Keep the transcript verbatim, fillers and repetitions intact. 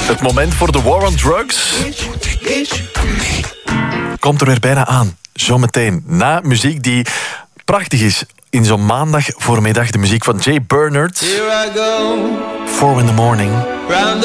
Het moment voor de War on Drugs komt er weer bijna aan. Zometeen na muziek die prachtig is in zo'n maandag voormiddag. De muziek van Jay Bernard. Four in the morning.